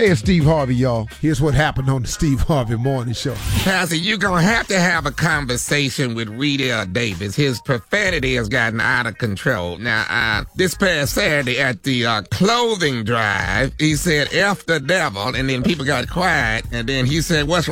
Hey, it's Steve Harvey, y'all. Here's what happened on the Steve Harvey Morning Show. Pastor, you're going to have a conversation with Rita Davis. His profanity has gotten out of control. Now, this past Saturday at the clothing drive, he said, F the devil, and then people got quiet, and then he said, what's